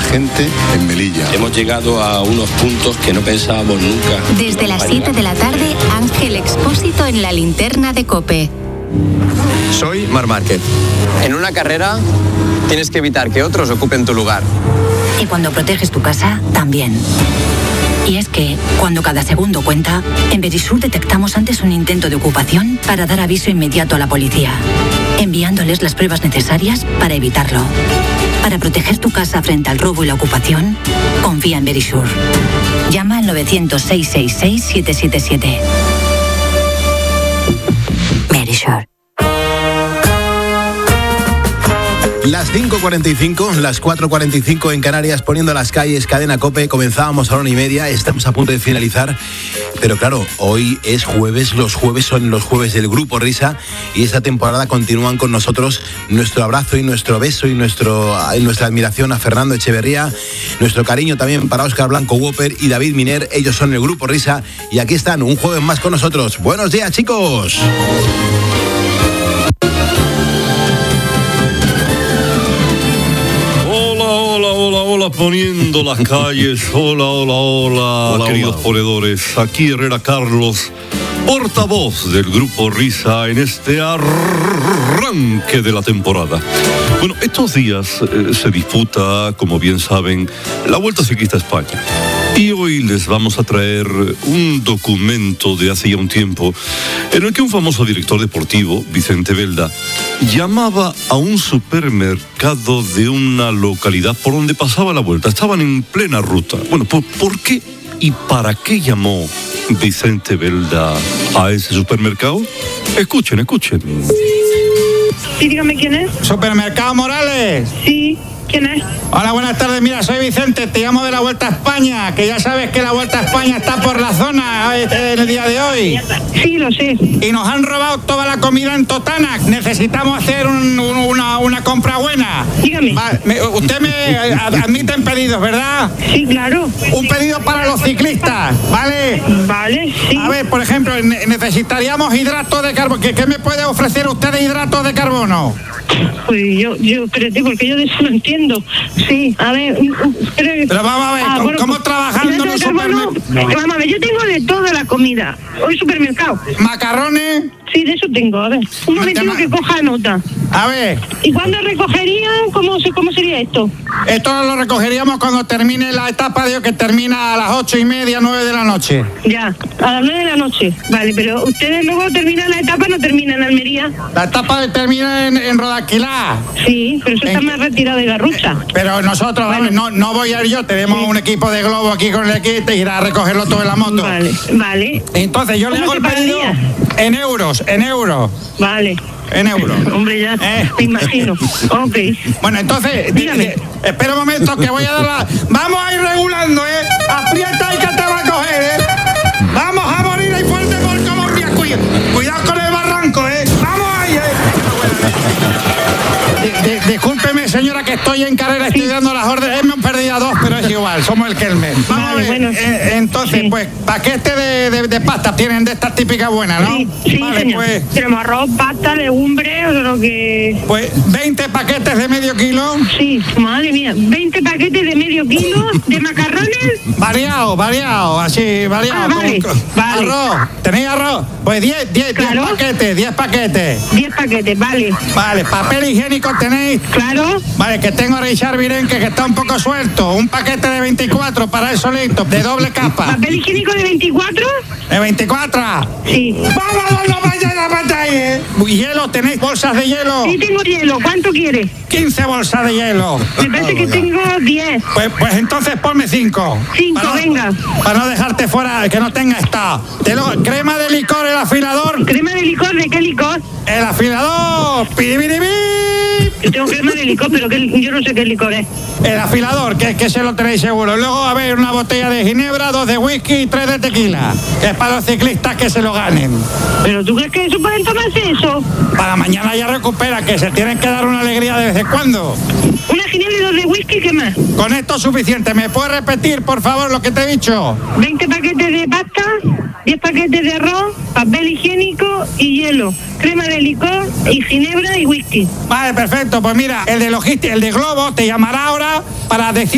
gente en Melilla. Hemos llegado a unos puntos que no pensábamos nunca. Desde las 7 de la tarde, Ángel Expósito en la linterna de COPE. Soy Marc Márquez. En una carrera tienes que evitar que otros ocupen tu lugar. Y cuando proteges tu casa, también. Y es que, cuando cada segundo cuenta, en Verisur detectamos antes un intento de ocupación para dar aviso inmediato a la policía, enviándoles las pruebas necesarias para evitarlo. Para proteger tu casa frente al robo y la ocupación, confía en Verisur. Llama al 900-666-777. Verisur. Las 5:45, las 4:45 en Canarias, poniendo las calles, Cadena COPE. Comenzábamos a la 1:30, estamos a punto de finalizar. Pero claro, hoy es jueves, los jueves son los jueves del Grupo Risa y esta temporada continúan con nosotros. Nuestro abrazo y nuestro beso y nuestra admiración a Fernando Echeverría, nuestro cariño también para Óscar Blanco Whopper y David Miner. Ellos son el Grupo Risa y aquí están un jueves más con nosotros. Buenos días, chicos. Hola, poniendo las calles. Hola, queridos ponedores. Aquí Herrera Carlos, portavoz del Grupo Risa en este arranque de la temporada. Bueno, estos días se disputa, como bien saben, la Vuelta Ciclista a España. Y hoy les vamos a traer un documento de hace ya un tiempo en el que un famoso director deportivo, Vicente Belda, llamaba a un supermercado de una localidad por donde pasaba la Vuelta. Estaban en plena ruta. Bueno, ¿por qué y para qué llamó Vicente Belda a ese supermercado? Escuchen. Sí, dígame quién es. ¿Supermercado Morales? Sí. ¿Quién es? Hola, buenas tardes. Mira, soy Vicente, te llamo de la Vuelta a España, que ya sabes que la Vuelta a España está por la zona en el día de hoy. Sí, lo sé. Y nos han robado toda la comida en Totanac. Necesitamos hacer una compra buena. Dígame. Usted me admiten pedidos, ¿verdad? Sí, claro. Un pedido para los ciclistas, ¿vale? Vale, sí. A ver, por ejemplo, necesitaríamos hidratos de carbono. ¿Qué me puede ofrecer usted de hidratos de carbono? Pues yo espérate, porque yo de eso no entiendo. Sí, a ver, pero vamos a ver, ¿cómo trabajando en un supermercado? Vamos a ver, yo tengo de toda la comida. Hoy supermercado. ¿Macarrones? Sí, de eso tengo, a ver. Un momentito que coja nota. A ver. ¿Y cuándo recogerían? ¿Cómo sería esto? Esto lo recogeríamos cuando termine la etapa que termina a las 8:30, 9 de la noche. Ya, a las 9 de la noche. Vale, pero ustedes luego terminan la etapa, ¿no terminan en Almería? La etapa termina en Rodaquilá. Sí, pero eso está más retirado de Garrucha. Pero nosotros, vale, no voy a ir yo, tenemos un equipo de globo aquí con el equipo, irá a recogerlo todo en la moto. Vale. Entonces yo le hago el pedido en euros. Vale. En euros. Hombre, ya te imagino. Ok. Bueno, entonces, espera un momento que voy a dar la... Vamos a ir regulando, Aprieta y que te va a coger, Vamos a morir ahí fuerte por Colombia. Cuidado con el barranco, Vamos ahí, Discúlpeme, señora, que estoy en carrera, estoy dando las órdenes. Me han perdido a 2, pero es igual, somos el Kelmer. Vamos a ver, bueno, entonces, pues, paquete de pasta tienen de estas típicas buenas, ¿no? Sí, vale, señor. Pues, tenemos arroz, pasta, legumbre, o lo que... Pues, 20 paquetes de medio kilo. Sí, madre mía, 20 paquetes de medio kilo de macarrones. Variado, así, variado. Vale. Arroz, ¿tenéis arroz? Pues 10 paquetes. 10 paquetes, vale. Vale, papel higiénico tenéis. Claro. Vale, que tengo a Richard Virenque, que está un poco suelto. Un paquete de 24 para él solito, de doble capa. ¿Papel higiénico de 24? ¿De 24? Sí. ¡Vamos, no vayáis a matar, ¿Hielo? ¿Tenéis bolsas de hielo? Sí, tengo hielo. ¿Cuánto quieres? 15 bolsas de hielo. Me parece que tengo 10. Pues entonces ponme 5. 5, venga. Para no dejarte fuera, que no tenga esta. Crema de licor, el afilador. ¿Crema de licor? ¿De qué licor? El afilador. ¡Piribiribí! Yo tengo crema de licor, pero yo no sé qué licor es. El afilador, que se lo tenéis seguro. Luego, a ver, una botella de ginebra, 2 de whisky y 3 de tequila. Que es para los ciclistas que se lo ganen. ¿Pero tú crees que eso pueden tomarse eso? Para mañana ya recupera, que se tienen que dar una alegría de vez en cuando. Una ginebra y 2 de whisky, ¿qué más? Con esto es suficiente. ¿Me puedes repetir, por favor, lo que te he dicho? 20 paquetes de pasta, 10 paquetes de arroz, papel higiénico y hielo. Crema de licor y ginebra y whisky. Vale, perfecto. Pues mira, el de logística, el de Globo, te llamará ahora para decir